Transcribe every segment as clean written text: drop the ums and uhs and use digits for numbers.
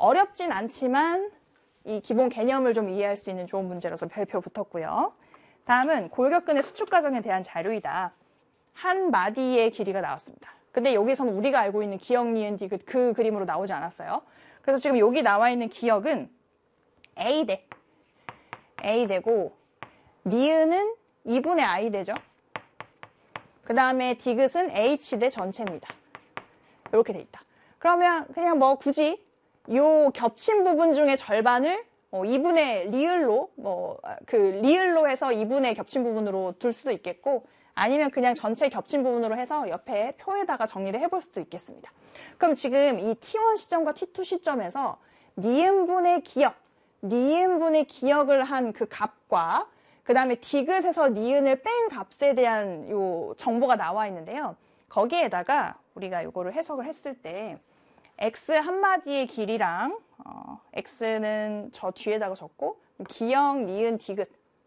어렵진 않지만 이 기본 개념을 좀 이해할 수 있는 좋은 문제라서 별표 붙었고요. 다음은 골격근의 수축 과정에 대한 자료이다. 한 마디의 길이가 나왔습니다. 근데 여기서는 우리가 알고 있는 기역, 니은, 디귿 그 그림으로 나오지 않았어요. 그래서 지금 여기 나와 있는 기역은 A대고 니은은 2분의 I대죠. 그 다음에 디귿은 H대 전체입니다. 이렇게 돼 있다. 그러면 그냥 뭐 굳이 요 겹친 부분 중에 절반을 2분의 리을로 리을로 해서 2분의 겹친 부분으로 둘 수도 있겠고 아니면 그냥 전체 겹친 부분으로 해서 옆에 표에다가 정리를 해볼 수도 있겠습니다. 그럼 지금 이 T1 시점과 T2 시점에서 니은분의 기역을 한 그 값과 그 다음에 디귿에서 니은을 뺀 값에 대한 요 정보가 나와 있는데요. 거기에다가 우리가 요거를 해석을 했을 때 x 한마디의 길이랑 x는 저 뒤에다가 적고 기역, 니은, 디귿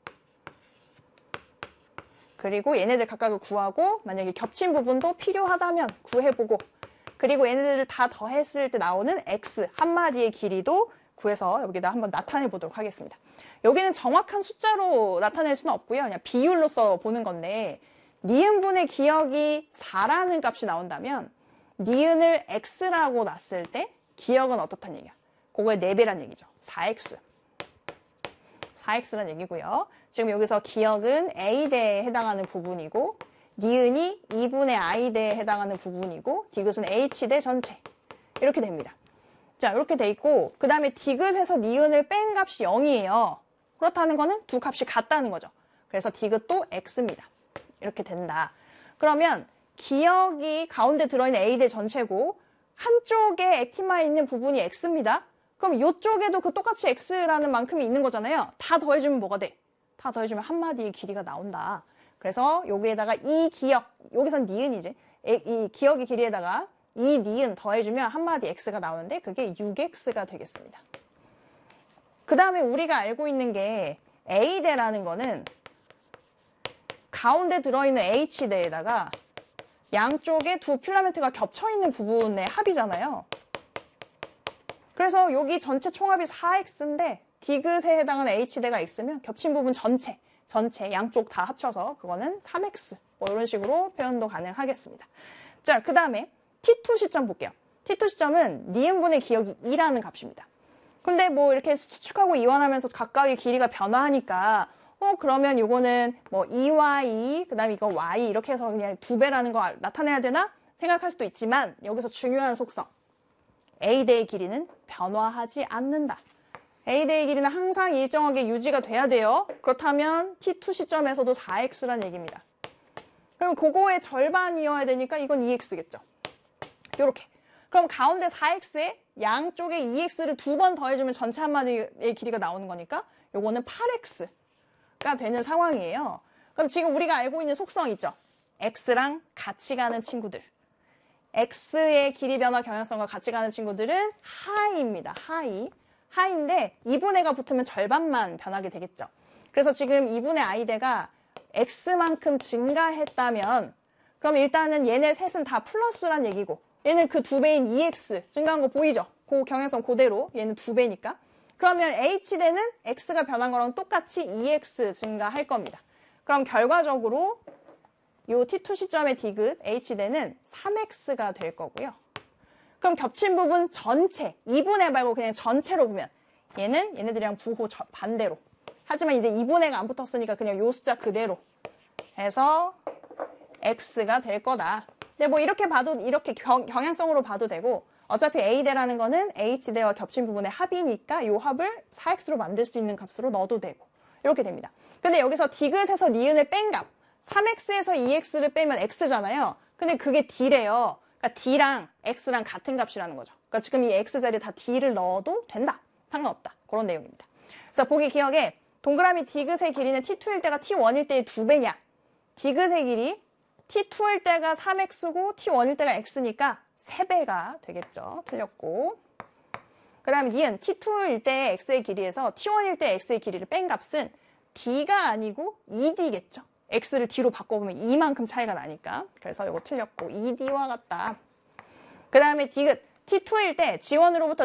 그리고 얘네들 각각을 구하고 만약에 겹친 부분도 필요하다면 구해보고 그리고 얘네들을 다 더했을 때 나오는 x 한마디의 길이도 구해서 여기다 한번 나타내 보도록 하겠습니다. 여기는 정확한 숫자로 나타낼 수는 없고요. 그냥 비율로서 보는 건데 니은분의 기역이 4라는 값이 나온다면 니은을 x라고 놨을 때 기역은 어떻다는 얘기야? 그거의 4배란 얘기죠. 4x란 얘기고요. 지금 여기서 기역은 A대에 해당하는 부분이고 니은이 2분의 I대에 해당하는 부분이고 디귿은 H대 전체 이렇게 됩니다. 자, 이렇게 돼 있고 그 다음에 디귿에서 니은을 뺀 값이 0이에요. 그렇다는 거는 두 값이 같다는 거죠. 그래서 디귿도 x입니다. 이렇게 된다. 그러면 기역이 가운데 들어있는 A대 전체고 한쪽에 액티만 있는 부분이 x입니다. 그럼 이쪽에도 그 똑같이 x라는 만큼이 있는 거잖아요. 다 더해주면 뭐가 돼? 다 더해주면 한마디의 길이가 나온다. 그래서 여기에다가 이 기역, 여기선 니은이지. 이 기역의 길이에다가 이 니은 더해주면 한마디 x가 나오는데 그게 6x가 되겠습니다. 그 다음에 우리가 알고 있는 게 A대라는 거는 가운데 들어있는 H대에다가 양쪽에 두 필라멘트가 겹쳐있는 부분의 합이잖아요. 그래서 여기 전체 총합이 4x인데 디귿에 해당하는 H대가 x면 겹친 부분 전체 양쪽 다 합쳐서 그거는 3x 뭐 이런 식으로 표현도 가능하겠습니다. 자, 그 다음에 T2 시점 볼게요. T2 시점은 니은분의 기역이 2라는 값입니다. 근데 뭐 이렇게 수축하고 이완하면서 각각의 길이가 변화하니까 그러면 요거는 뭐 2y, 2, 그 다음에 이거 y 이렇게 해서 그냥 2배라는 거 나타내야 되나? 생각할 수도 있지만 여기서 중요한 속성. A대의 길이는 변화하지 않는다. A대의 길이는 항상 일정하게 유지가 돼야 돼요. 그렇다면 T2 시점에서도 4x란 얘기입니다. 그럼 그거의 절반이어야 되니까 이건 2x겠죠. 요렇게. 그럼 가운데 4x에 양쪽에 2x를 2번 더해주면 전체 한마디의 길이가 나오는 거니까 요거는 8x가 되는 상황이에요. 그럼 지금 우리가 알고 있는 속성 있죠? x랑 같이 가는 친구들. x의 길이 변화 경향성과 같이 가는 친구들은 하이입니다. 하이인데 2분의가 붙으면 절반만 변하게 되겠죠. 그래서 지금 2분의 i대가 x만큼 증가했다면 그럼 일단은 얘네 셋은 다 플러스란 얘기고 얘는 그 2배인 2x 증가한 거 보이죠? 그 경향성 그대로 얘는 2배니까 그러면 h대는 x가 변한 거랑 똑같이 2x 증가할 겁니다. 그럼 결과적으로 요 T2 시점의 디귿 h대는 3x가 될 거고요. 그럼 겹친 부분 전체 2분의 말고 그냥 전체로 보면 얘네들이랑 부호 반대로 하지만 이제 2분의가 안 붙었으니까 그냥 요 숫자 그대로 해서 x가 될 거다. 근데 뭐 이렇게 봐도 이렇게 경향성으로 봐도 되고 어차피 A대라는 거는 H대와 겹친 부분의 합이니까 요 합을 4x로 만들 수 있는 값으로 넣어도 되고 이렇게 됩니다. 근데 여기서 디귿에서 니은을 뺀 값 3x에서 2x를 빼면 x잖아요. 근데 그게 d래요. 그러니까 d랑 x랑 같은 값이라는 거죠. 그러니까 지금 이 x자리에 다 d를 넣어도 된다. 상관없다. 그런 내용입니다. 그래서 보기 기억에 동그라미 디귿의 길이는 T2일 때가 T1일 때의 2배냐. 디귿의 길이 T2일 때가 3x고 T1일 때가 x니까 3배가 되겠죠. 틀렸고. 그 다음에 니은 T2일 때 x의 길이에서 T1일 때 x의 길이를 뺀 값은 d가 아니고 2d겠죠. x를 d로 바꿔보면 이만큼 차이가 나니까. 그래서 이거 틀렸고 2d와 같다. 그 다음에 디귿 T2일 때 G1으로부터